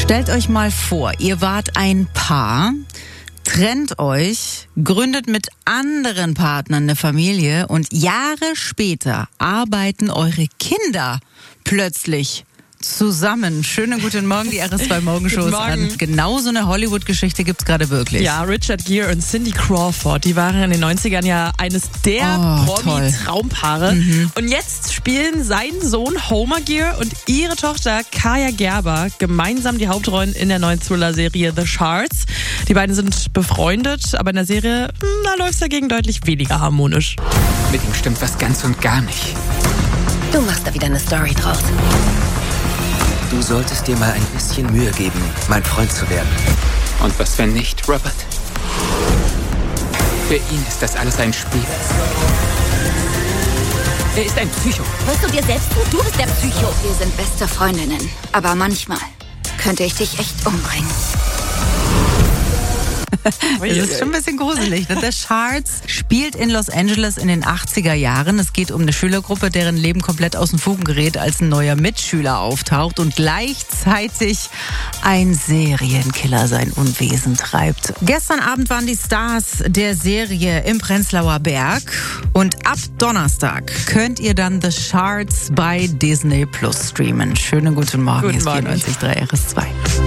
Stellt euch mal vor, ihr wart ein Paar, trennt euch, gründet mit anderen Partnern eine Familie und Jahre später arbeiten eure Kinder plötzlich zusammen. Schönen guten Morgen, die RS2 Morgenshow ist an. Genau so eine Hollywood-Geschichte gibt's gerade wirklich. Ja, Richard Gere und Cindy Crawford, die waren in den 90ern ja eines der Promi-Traumpaare. Und jetzt spielen sein Sohn Homer Gere und ihre Tochter Kaja Gerber gemeinsam die Hauptrollen in der neuen Thriller-Serie The Shards. Die beiden sind befreundet, aber in der Serie, da läuft's dagegen deutlich weniger harmonisch. Mit ihm stimmt was ganz und gar nicht. Du machst da wieder eine Story draus. Du solltest dir mal ein bisschen Mühe geben, mein Freund zu werden. Und was wenn nicht, Robert? Für ihn ist das alles ein Spiel. Er ist ein Psycho. Hörst du dir selbst zu? Du bist der Psycho. Wir sind beste Freundinnen, aber manchmal könnte ich dich echt umbringen. Das ist schon ein bisschen gruselig. The Shards spielt in Los Angeles in den 80er Jahren. Es geht um eine Schülergruppe, deren Leben komplett aus dem Fugen gerät, als ein neuer Mitschüler auftaucht und gleichzeitig ein Serienkiller sein Unwesen treibt. Gestern Abend waren die Stars der Serie im Prenzlauer Berg und ab Donnerstag könnt ihr dann The Shards bei Disney Plus streamen. Schönen guten Morgen, hier ist 94.3 RS2.